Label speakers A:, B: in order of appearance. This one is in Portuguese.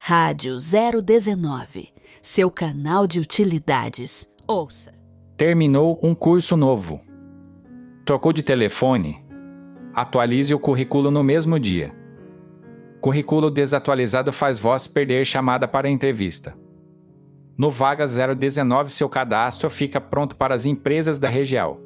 A: Rádio 019, seu canal de utilidades. Ouça.
B: Terminou um curso novo. Trocou de telefone? Atualize o currículo no mesmo dia. Currículo desatualizado faz voz perder chamada para entrevista. No Vaga 019, seu cadastro fica pronto para as empresas da região.